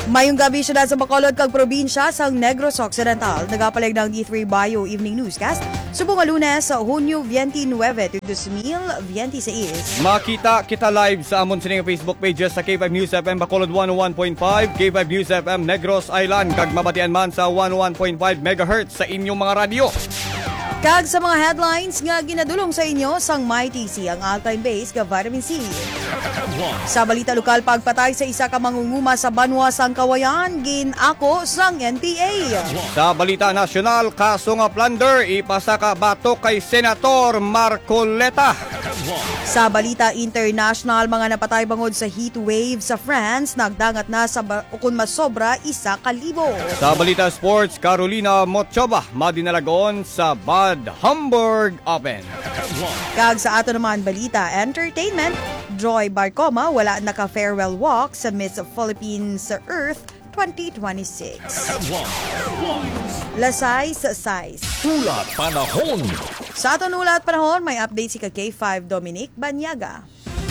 Mayong gabi syudad sa Bacolod kag probinsya sa Negros Occidental. Nagapalig ng D3 Bio Evening Newscast. Subong Lunes sa Hunyo 29, 2026. Makita kita live sa amon sining Facebook pages sa K5 News FM Bacolod 101.5, K5 News FM Negros Island kag mabatian man sa 101.5 MHz sa inyong mga radyo. Kag sa mga headlines nga ginadulong sa inyo sang MyTC ang all-time base ka vitamin C. Sa balita lokal, pagpatay sa isa ka mangunguma sa Banwa sang Kawayan, ginako sang NPA. Sa balita nasyonal, kaso nga plunder ipasaka bato kay Senator Marcoleta. Sa balita international, mga napatay bangod sa heat wave sa France, nagdangat na sa ukon masobra 1,000. Sa balita sports, Carolina Mochova madinalagon sa Bad Hamburg Open. Kag sa ato naman balita entertainment, Joy Barcoma wala naka-farewell walk sa Miss Philippines Earth 2026. Lasay sa size. Ulat panahon. Sa aton ulat panahon, may update si K5 Dominic Banyaga.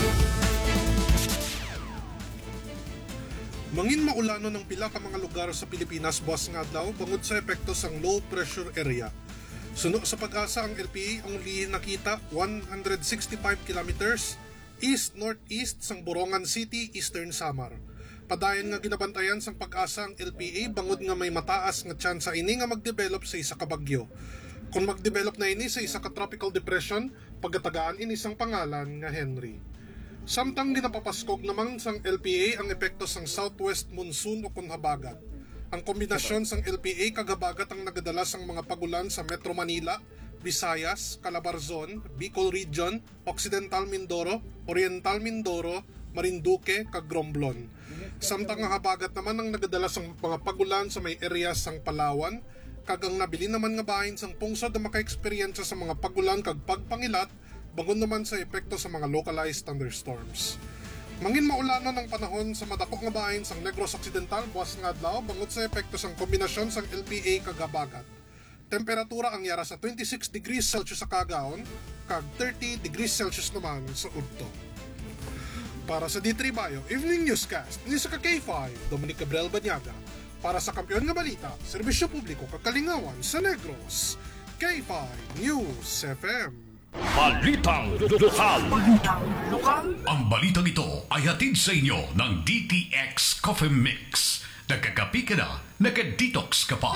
Mangin maulano ng pila ka mga lugar sa Pilipinas buwas nga daw bangod sa epekto sang low pressure area. Suno sa pag-asa ang LPA ang lihin nakita 165 kilometers east-northeast sang Borongan City, Eastern Samar. Padayon nga ginabantayan sang pag-asa ang LPA bangod nga may mataas nga tsansa ini nga magdevelop sa isa ka bagyo. Kung magdevelop na ini sa isa ka tropical depression, pagkatagaan ini sang pangalan nga Henry. Samtang ginapapaskog naman sang LPA ang epekto sang southwest monsoon o kunhabagat. Ang kombinasyon sang LPA kagabagat ang nagadala sang mga pagulan sa Metro Manila, Visayas, Calabarzon, Bicol Region, Occidental Mindoro, Oriental Mindoro, Marinduque, kag Romblon. Samtang ang habagat naman ang nagadala sang mga pagulan sa may areas sang Palawan, kag ang nabili naman nga bahin sang pungsod na maka-eksperyensya sa mga pagulan kag pagpangilat, bangon naman sa epekto sa mga localized thunderstorms. Mangin maulano ng panahon sa madako nga bahin sang Negros Occidental buwas nga adlaw bangod sa epekto sang kombinasyon sang LPA kag habagat. Temperatura ang yara sa 26 degrees Celsius sa Cagaon kag 30 degrees Celsius naman sa Udto. Para sa D3 Bio Evening Newscast, ni sa K5 Dominic Gabriel Banyaga. Para sa kampiyon nga balita, serbisyo publiko kakalingawan sa Negros, K5 News FM. Balitang lokal. Ang balitang ito ay hatid sa inyo ng DTX Coffee Mix. Nagkakapi ka na, nagka-detox ka pa.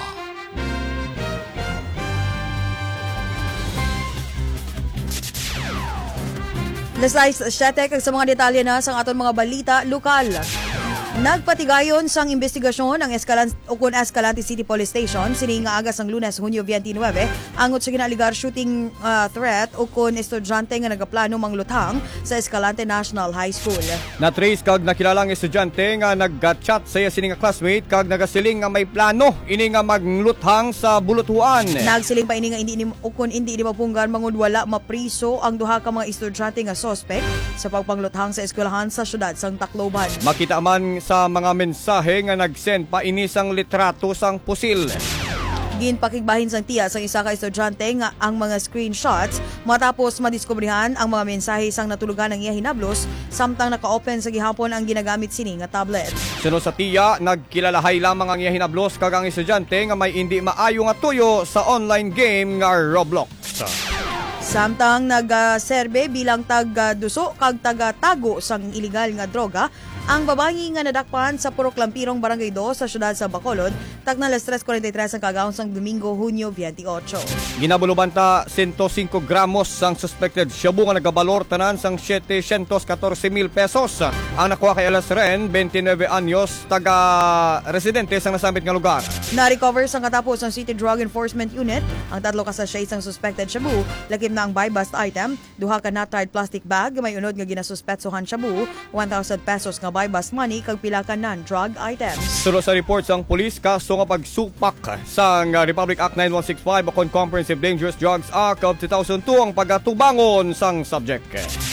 Lasay sa Shetek sa mga detalye na sa aton mga balita lokal. Nagpatigayon sang investigasyon ang Escalante City Police Station sining nga agas ang Lunes, Hunyo 29 angot sa ginaligar shooting threat ukon estudyante nga nagaplano mangluthang sa Escalante National High School. Na-trace kag nakilalang estudyante nga nag-chat sa sining nga classmate kag nagasiling nga may plano ini nga magluthang sa bulutuan. Nagsiling pa ini nga hindi mapunggan mangud wala mapriso ang duha ka mga estudyante nga suspect sa pagpangluthang sa eskwelahan sa syudad sang Tacloban. Makita man sa mga mensahe nga nag-send pa inisang litrato sang pusil. Ginpakigbahin sang tiya sang isa ka estudyante nga ang mga screenshots matapos madiskubrihan ang mga mensahe sang natulugan ng iya hinablos samtang naka-open sa gihapon ang ginagamit sini nga tablet. Suno sa tiya, nagkilalahay lamang ang iya hinablos kag ang estudyante nga may hindi maayo nga tuyo sa online game nga Roblox. Samtang nag-serbe bilang tag-duso kag taga-tago sang iligal nga droga, ang babae nga nadakpan sa Purok Lampirong Barangay 2 sa syudad sa Bacolod, tagna alas 3:43 ang kagaon sang Domingo, Hunyo 28. Ginabulubanta 105 gramos sang suspected shabu nga nagabalor tanan sang 714,000 pesos. Ang nakuha kay alas Ren, 29 anyos, taga-residente sang nasambit nga lugar. Na-recover sang katapos ang City Drug Enforcement Unit ang tatlo ka sachet sang suspected shabu, lakim na ang buy-bust item, duha ka not-tied plastic bag, may unod nga ginasuspetsohan shabu, 1,000 pesos nga buy-bust money kag pila ka non-drug items. Suno sa report sang pulis, kaso nga pagsupak sang Republic Act 9165 akon Comprehensive Dangerous Drugs Act of 2002 ang pagatubangon sang subject.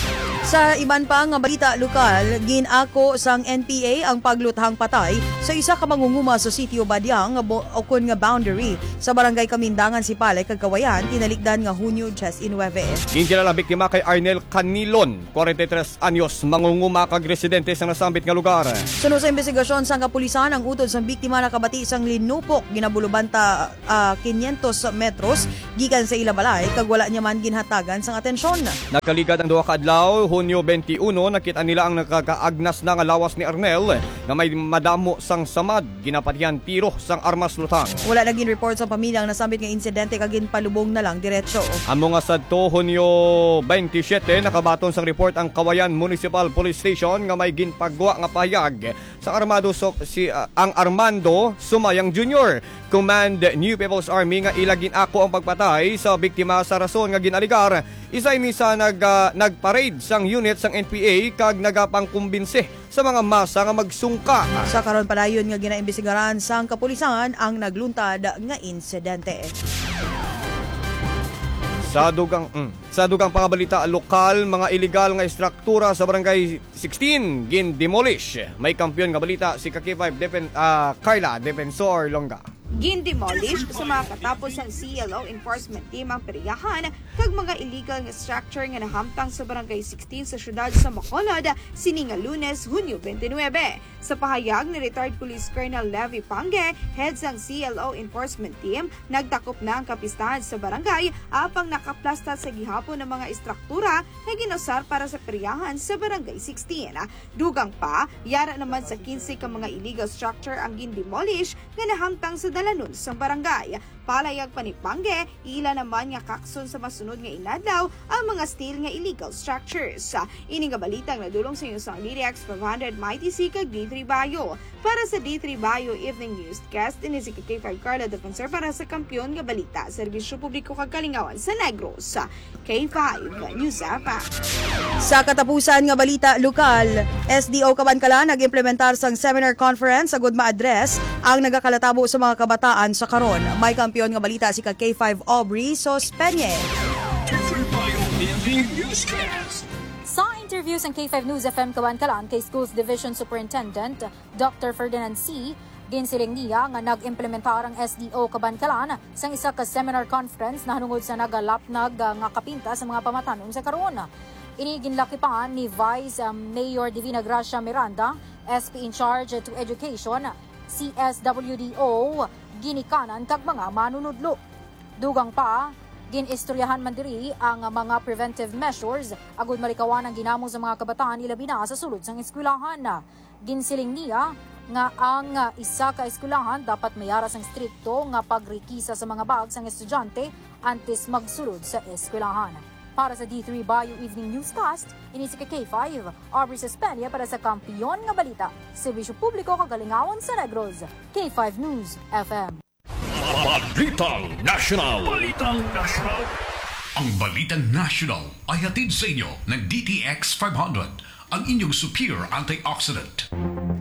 Sa iban pang balita lokal, ginako sang NPA ang pagluthang patay sa isa ka mangunguma sa sitio Badyang okon nga boundary sa barangay Kamindangan Sipalay Kagawayan tinalikdan nga Hunyo 19. Ginkilala biktima kay Arnel Canilon, 43 anyos, mangunguma kag residente sa nasambit nga lugar. Sunod sa investigasyon sang kapulisan, ang utod sang biktima nakabati sang linupok ginabulubanta 500 metros gikan sa ilabalay kag wala niya man ginhatagan sang atensyon. Nakaligad ang duha ka adlaw, Hunyo 21, nakita nila ang nakakaagnas na nga lawas ni Arnel nga may madamo sang samad, ginapatihan tiro sang armas lutang. Wala naging report sa pamilya ang nasambit nga insidente kag ginpalubong na lang diretso. Amo nga sadto Hunyo 27, nakabaton sang report ang Kawayan Municipal Police Station nga may ginpagwa nga pahayag sa ang Armando Sumayang Jr. Command New People's Army nga ilagin ako ang pagpatay sa biktima sa rason nga ginaligar. Isa ini sa nagparade sang unit sang NPA kag nagapangkumbinse sa mga masa nga magsungka. Sa karon padayon nga ginaimbestigaran sang kapulisan ang nagluntad nga insidente. Sa dugang pangabalita lokal, mga illegal nga istruktura sa barangay 16 gin-demolish. May kampiyon nga balita si Kaki5 Carla Defensor Longa. Gin-demolish sa mga katapos ang CLO enforcement team ang periyahan kag mga illegal nga structure nga nahamtang sa barangay 16 sa syudad sa Bacolod sining nga Lunes, Hunyo 29. Sa pahayag ni retired Police Colonel Levi Pange, head sang CLO enforcement team, nagdakop na ang kapistahan sa barangay apang nakaplasta sa gihapon ng mga istruktura nga ginosar para sa periyahan sa barangay 16. Dugang pa, yara naman sa 15 ka mga illegal structure ang gin-demolish nga nahamtang sa dalanon sa barangay. Palayag pa ni Pange, ila naman nga kakson sa masunod nga inadlaw ang mga steel nga illegal structures. Ini nga balitang nadulong sa inyo sa DTX 500 Mighty C kag D3 Bayo. Para sa D3 Bayo Evening Newscast, ini si K5 Carla Defensor para sa kampiyon nga balita, serbisyo publiko kag kalingawan sa Negros. K5 News App. Sa katapusan nga balita lokal, SDO Kabankalan nag-implementar sang seminar conference agud ma-address ang nagakalatabo sa mga kabataan sa karon. May kampiyon nga balita si K5 Aubrey Sospenye. Sa interview sa K5 News FM Kabankalan kay Schools Division Superintendent Dr. Ferdinand C., ginsiling niya nga nag-implementar ang SDO Kabankalan sa isa ka seminar conference na hanungod sa nagalapnag nga kapinta sa mga pamatanon sa karon. Iniginlakipan ni Vice Mayor Divina Gracia Miranda, SP in charge to education, CSWDO, ginikanan kag mga manunudlo. Dugang pa, ginistoryahan man diri ang mga preventive measures agud marikawan ang ginamo sa mga kabataan ilabi na sa sulod sang eskwelahan. Ginsiling niya nga ang isa ka eskwelahan dapat mayara sang strikto nga pagrikisa sa mga bag sang estudyante antes magsulod sa eskwelahan. Para sa D3 Bayo Evening Newscast, ini si K5 Aubrey Sespenia para sa kampiyon nga balita, serbisyo publiko kagalingawan sa Negros, K5 News FM. Balitang National. Ang Balitang National ay hatid sa inyo ng DTX 500, ang inyong superior antioxidant.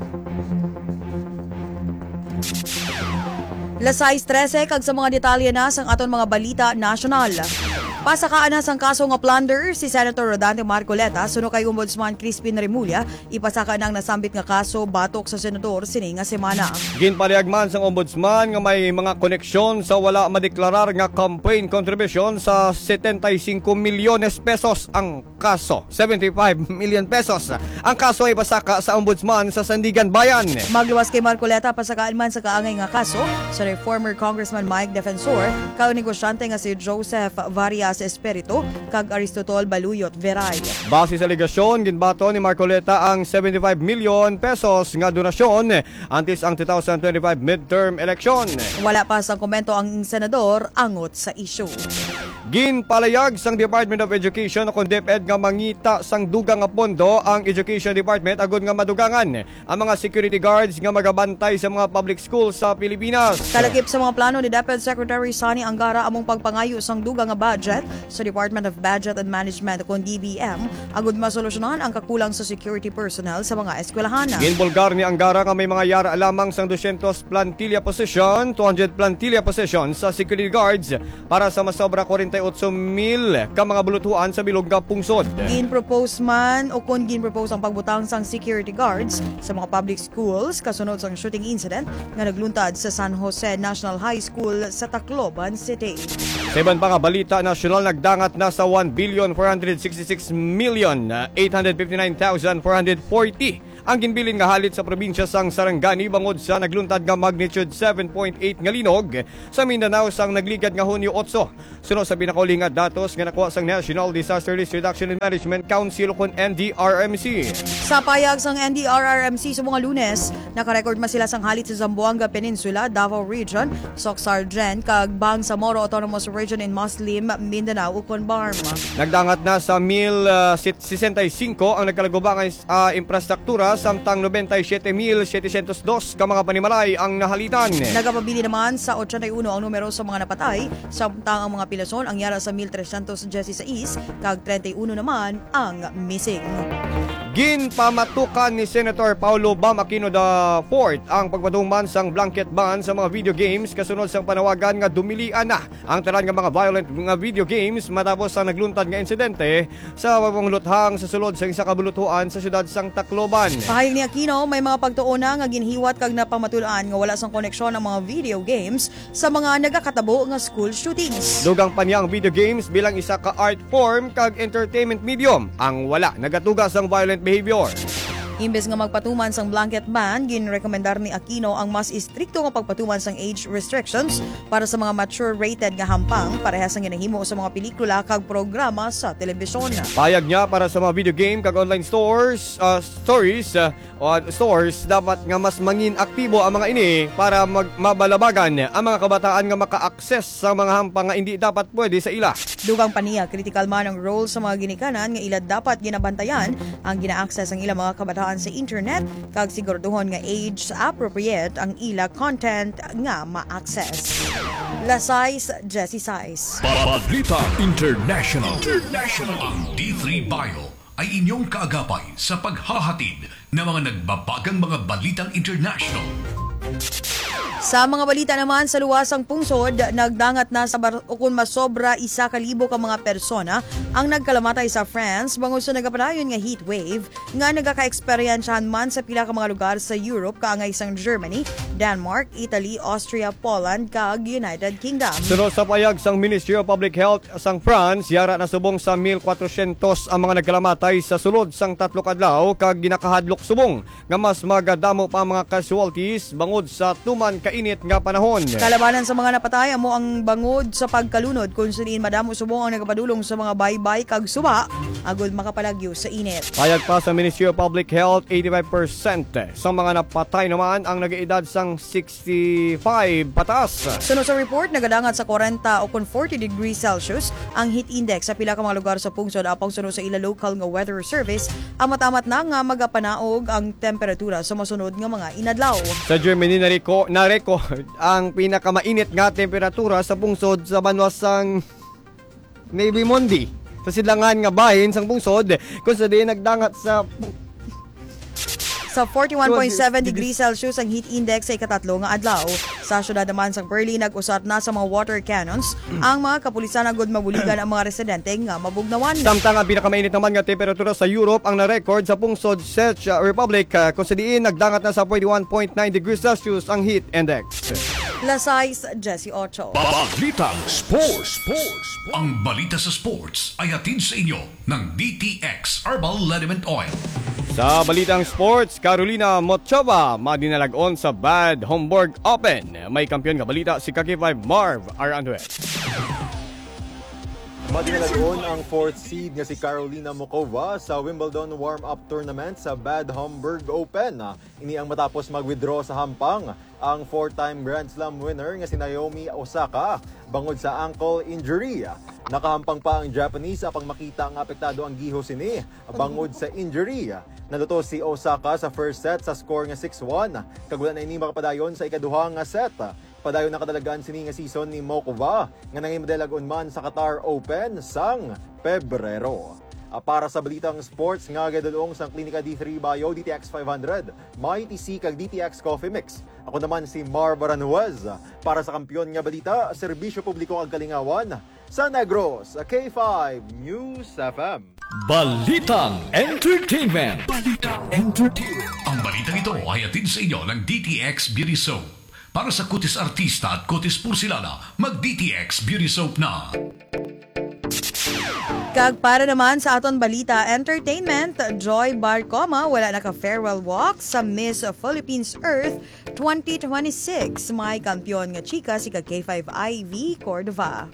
Lasay 13 kag sa mga detalye na sang aton mga balita nasyonal. Pasakaan na sang kaso nga plunder si Senator Rodante Marcoleta suno kay Ombudsman Crispin Remulla, ipasaka na ang nasambit nga kaso batok sa senador sini nga semana. Ginpalihagman sang ombudsman nga may mga koneksyon sa wala madeklarar nga campaign contribution sa 75 milyones pesos ang kaso. 75 million pesos. Ang kaso ay pasaka sa ombudsman sa Sandigan Bayan. Magluwas kay Marcoleta pasakaan man sa kaangay nga kaso sa former Congressman Mike Defensor, kao-negosyante nga si Joseph Varias Espiritu kag Aristotol Baluyot Veray. Base sa legasyon, ginbato ni Marcoleta ang 75 million pesos nga donasyon antes ang 2025 midterm election. Wala pa sang komento ang senador angot sa issue. Ginpalayag sang Department of Education o kung DepEd nga mangita sang dugang nga pondo ang Education Department agud nga madugangan ang mga security guards nga magabantay sa mga public schools sa Pilipinas. Kalakip sa mga plano ni DepEd Secretary Sani Angara among pagpangayo sang dugang nga budget sa Department of Budget and Management o DBM agud masolusyonan ang kakulang sa security personnel sa mga eskwelahan. Ginbulgar ni Angara nga may mga yara lamang sang 200 plantilla position, 200 plantilla position sa security guards para sa masobra 48 38,000 ka mga bulutuan sa bilog nga pungsod. Ginpropose man o kung ginpropose ang pagbutang sang security guards sa mga public schools kasunod sang shooting incident nga nagluntad sa San Jose National High School sa Tacloban City. Sa iban pa nga balita, nasyonal nagdangat na sa 1,466,859,440 ang ginbilin nga halit sa probinsya sang Sarangani bangod sa nagluntad nga magnitude 7.8 nga linog sa Mindanao sang nagligad nga Hunyo 8. Sunod sa pinakauli nga datos nga nakuha sang National Disaster Risk Reduction and Management Council kon NDRRMC. Sa payag sang NDRRMC sa mga Lunes, nakarecord man sila sang halit sa Zamboanga Peninsula, Davao Region, Soc-Sargent, kag Bangsamoro Autonomous Region in Muslim, Mindanao, ukon Barm. Nagdangat na sa 1,065 ang nagkalagubang infrastruktura samtang 97,702 ka mga panimalay ang nahalitan. Nagapabili naman sa 81 ang numero sa mga napatay, samtang ang mga pilason ang yara sa 1,316 kag 31 naman ang missing. Ginpamatukan ni Senator Paulo Bam Aquino IV ang pagpatuman sang blanket ban sa mga video games kasunod sang panawagan nga dumilian na ang tanan nga mga violent nga video games matapos ang nagluntad nga insidente sa pangluthang sa sulod sa isa ka bulutuan sa syudad sang Tacloban. Pahayag ni Aquino, may mga pagtuon nga ginhiwat kag napamatulaan nga wala sang koneksyon ang mga video games sa mga nagakatabo nga school shootings. Dugang pa niya ang video games bilang isa ka art form kag entertainment medium ang wala nagatugas ang violent behavior. Imbes nga magpatuman sang blanket ban, ginrekomendar ni Aquino ang mas istrikto nga pagpatuman sang age restrictions para sa mga mature rated nga hampang parehas ang ginahimo sa mga pelikula kag programa sa telebisyon. Payag niya para sa mga video game kag online stores dapat nga mas mangin aktibo ang mga ini para mabalabagan ang mga kabataan nga maka-access sa mga hampang nga hindi dapat pwede sa ila. Dugang paniya, critical man ang role sa mga ginikanan nga ila dapat ginabantayan ang gina-access ang ilang mga kabataan sa internet kag siguraduhon nga age appropriate ang ila content nga ma-access. Lasais, Jessie Sais. Balita International. Ang D3 Bio ay inyong kaagapay sa paghahatid ng mga nagbabagang mga balitang international. Sa mga balita naman sa luwasang pungsod, nagdangat na sa ukon masobra 1,000 ka mga persona ang nagkalamatay sa France bangod sa nagapadayon nga heat wave nga nagaka-eksperyensyahan man sa pila ka mga lugar sa Europe kaangay sang Germany, Denmark, Italy, Austria, Poland kag United Kingdom. Sunod sa payag sang Ministry of Public Health sang France, yara na subong sa 1,400 ang mga nagkalamatay sa sulod sang 3 kadlaw kag ginakahadlok subong nga mas magadamo pa ang mga casualties bangod sa tuman kainit nga panahon. Kalabanan sa mga napatay amo ang bangod sa pagkalunod kung saan madamo subong ang nagapadulong sa mga baybay kag suba agud makapalagyo sa init. Payag pa sa Ministry of Public Health, 85% sa mga napatay naman ang nag-edad sang 65 patas. Sunod sa report, nagadangat sa 40 o 40 degrees Celsius ang heat index sa pila ka mga lugar sa pungsod apang sunod sa ila local nga weather service amat-amat na nga magapanaog ang temperatura sa masunod nga mga inadlaw. Sa Germany na-record ang pinakamainit nga temperatura sa pungsod sa banwasang Navy Mundi. Sa silangan nga bahin sang pungsod kung sa di nagdangat sa 41.7 degrees Celsius ang heat index sa ikatatlo nga adlaw. Sa syudad naman sa Berlin, nag-usat na sa mga water cannons ang mga kapulisan agud mabuligan ang mga residente nga mabugnawan. Samtang ang pinakamainit naman nga temperatura sa Europe ang na-record sa pungsod Czech Republic kung sa diin nagdangat na sa 41.9 degrees Celsius ang heat index. Lasais, Jessie Ocho. Balitang Sports. Ang balita sa sports ay hatid sa inyo ng DTX Herbal Liniment Oil. Sa balitang sports, Carolina Mochova madinalagon sa Bad Homburg Open. May kampiyon nga balita si Kaki5 Marv Aranduez. Madinalagon ang 4th seed nga si Carolina Mokova sa Wimbledon warm-up tournament sa Bad Homburg Open. Ini ang matapos mag-withdraw sa hampang ang 4-time Grand Slam winner nga si Naomi Osaka bangod sa ankle injury. Nakahampang pa ang Japanese apang makita ang apektado ang giho sini bangod sa injury. Naluto si Osaka sa first set sa score nga 6-1 kag wala na ini makapadayon sa ikaduhang nga set. Padayon na kadalagan sini nga season ni Mokova nga nangimodelagon man sa Qatar Open sang Pebrero. Para sa balitang sports nga gadulong sang Klinika D3 Bio DTX 500, may TC kag DTX Coffee Mix. Ako naman si Marv Aranjuez para sa kampiyon nga balita, serbisyo publiko kag kalingawan. sa Negros, sa K5 News FM. Balitang Entertainment. Ang balitang ito ay hatid sa inyo ng DTX Beauty Soap. Para sa kutis artista at kutis porsilana, mag-DTX Beauty Soap na. Kag para naman sa aton balita entertainment, Joy Barcoma wala naka-farewell walk sa Miss Philippines Earth 2026. May kampiyon nga chika si K5 Ivy Cordova.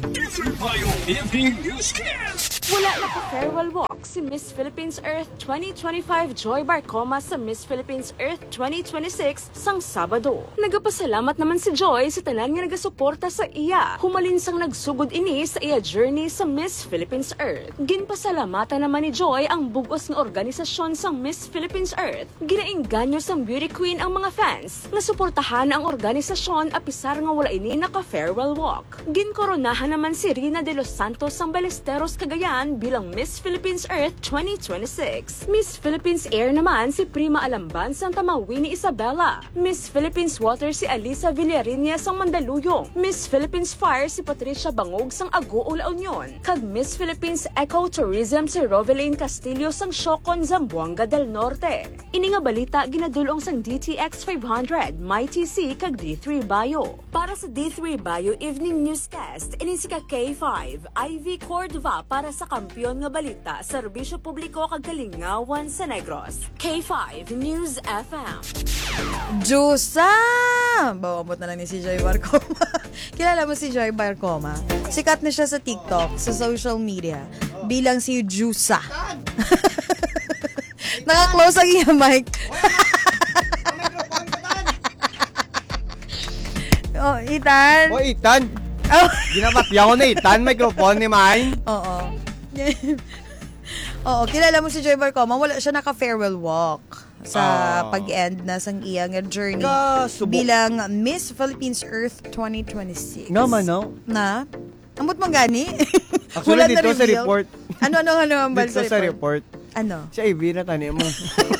Wala na pa farewell walk si Miss Philippines Earth 2025 Joy Barcoma sa Miss Philippines Earth 2026 sang Sabado. Nagapasalamat naman si Joy sa tanan nga nagasuporta sa iya. Humalin sang nagsugod ini sa iya journey sa Miss Philippines Earth. Ginpasalamatan naman ni Joy ang bugos nga organisasyon sang Miss Philippines Earth. Ginaingganyo sang beauty queen ang mga fans nga suportahan ang organisasyon apisar nga wala ini naka-farewell walk. Ginkoronahan naman si Rina de los Santos sang Balesteros, Cagayan bilang Miss Philippines Earth 2026. Miss Philippines Air naman si Prima Alamban sang Tamawini Isabela. Miss Philippines Water si Alisa Villarinia sang Mandaluyong. Miss Philippines Fire si Patricia Bangog sang Agoo, La Union. Kag Miss Philippines Eco Tourism si Roveline Castillo sang Siocon, Zamboanga del Norte. Ini nga balita ginadulong sang DTX 500, MyTC kag D3 Bio. Para sa D3 Bio Evening Newscast, ini si K5 Ivy Cordova para sa kampiyon nga balita, serbisyo publiko kag kalingawan sa Negros. K5 News FM. Jusa! Bawamot na lang ni si Joy Barcoma. Kilala mo si Joy Barcoma? Sikat na siya sa TikTok, sa social media, bilang si Jusa. Naka-close ang iya mic. Oh, Ethan. O, Ethan. Oh. Ginapatya ko na, Ethan. Microphone ni Mine. Oo. Oo, kilala mo si Joy Barcoma, wala siya naka-farewell walk sa pag-end na sang iyang journey bilang Miss Philippines Earth 2026. Naman, no? Na? Amot mo gani? Actually, Wala dito sa na-reveal. report. Ano ang bal Dito sa report. Ano? Si Ivy na tani mo.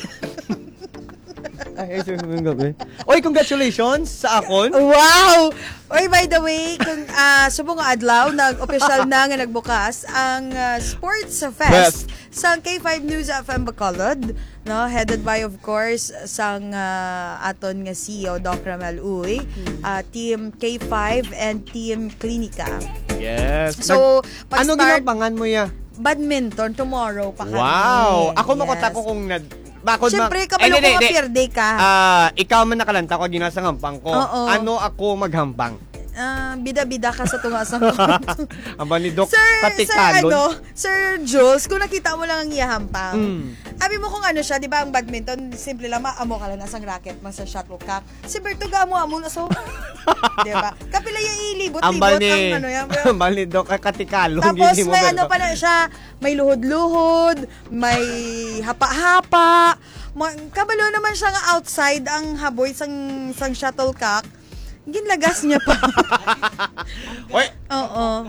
Ay, gabi. Oy, congratulations sa akon. Wow! Oy, by the way, kung subong adlaw, nag-official na nga nagbukas ang Sports Fest sa K5 News FM Bacolod, no? Headed by, of course, sang aton nga CEO, Doc Ramel Uy, Team K5 and Team Clinica. Yes. So, ano pag-start, ginapangan mo ya? badminton, tomorrow pa kami. Wow! Ako Yes. makota ko kung bakod Siyempre, kabalo ko mapirde ka. Ikaw man nakalanta ko, ginasang hampang ko. Oo. Ano ako maghampang? Bida-bida ka sa tungasang Aba ni Doc Sir Katikalon. Sir Jules, kung nakita mo lang ang iyahampang, abi mo kung ano siya, di ba, ang badminton, simple lang, maamo ka lang nasang racket, sa shuttlecock. Si Berto amo na so, di ba? Kapila yung ilibot-libot Ambal ni, ang ano yan. ambal ni Doc Katikalon. Tapos Hindi mo may Berto. ano pa na siya, may luhod-luhod, may hapa-hapa, kabalo naman siya nga outside ang haboy sang shuttlecock. Ginlagas niya pa. Oy, Oo.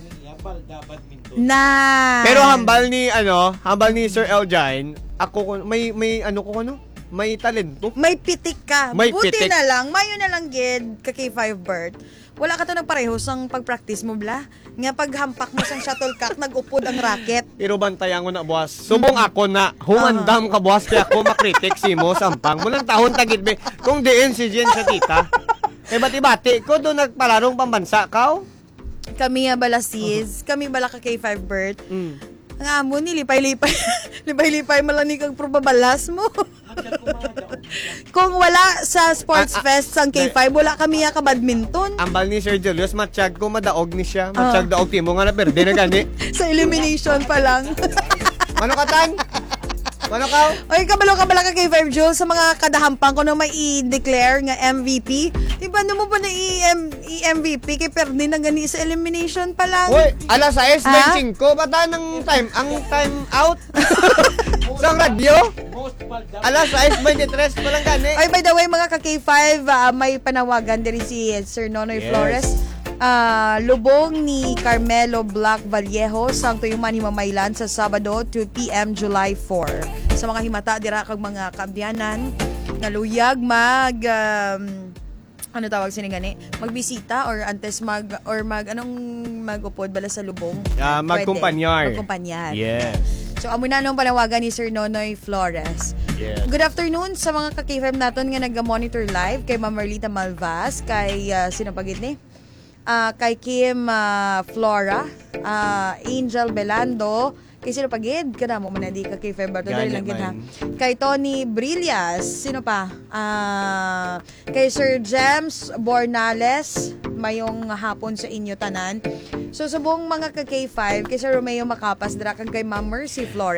Na. pero hambal ni Sir Elgine, ako may ano ko ano? May talento. May pitik ka. May Buti pitik. na lang, mayo na lang gid ka K5 Bert. Wala ka to nagpareho sang pag-practice mo bla. Nga paghampak mo sang shuttlecock, nag-upod ang racket. Pero bantayan ko na, boss. Subong ako na, humandam ka, boss, kaya ako makritik si mo, sampang. Mulang tahon tagit, be. Kung diin si Jen sa tita. Bati-bati ko doon nagpalarong pambansa, kao? Kami nga balasis, kami bala ka K5 Bert. Ang amo ni lipay-lipay. Lipay-lipay malanig ang probabalas mo. Kung wala sa Sports Fest sang K5, wala kami ka badminton. Ambal ni Sir Julius, matsyag ko, madaog ni siya. Matsyag daog timo nga na perde na gani. Sa elimination pa lang. Ano ka, Tan? Ano ka? Oy, kabalo ka kay 5 Jules sa mga kadahampang ko na may i-declare nga MVP. Diba, ano mo ba na i-MVP kay Perdi na gani sa elimination pa lang? Uy, alas 6:25 bata ng time. Ang time out sa radyo. Alas 6:23 pa lang gani. Ay, by the way, mga ka-K5, may panawagan diri si Sir Nonoy Flores. Lubong ni Carmelo Black Vallejo sang tuyuman himamaylan sa Sabado 2 p.m. July 4. Sa mga himata dira kag mga kaabyanan naluyag ano tawag sinigani? Magbisita or antes magupod bala sa lubong? Magkumpanyar. Magkumpanyar. Yes. So, amo na nung panawagan ni Sir Nonoy Flores. Yes. Good afternoon sa mga ka-KFM natin nga nag-monitor live kay Ma'am Marlita Malvas, kay sino pagid ni? Kay Kim Flora, Angel Belando, kay sino pagid? Kada mo man di ka KFM ba? Dali lang gid ha. Kay Tony Brillas, sino pa? Kay Sir James Bornales, mayong hapon sa inyo tanan. So, sa buong mga ka-K5, kay Sir Romeo Macapas, dra kag kay Ma'am Mercy Flores,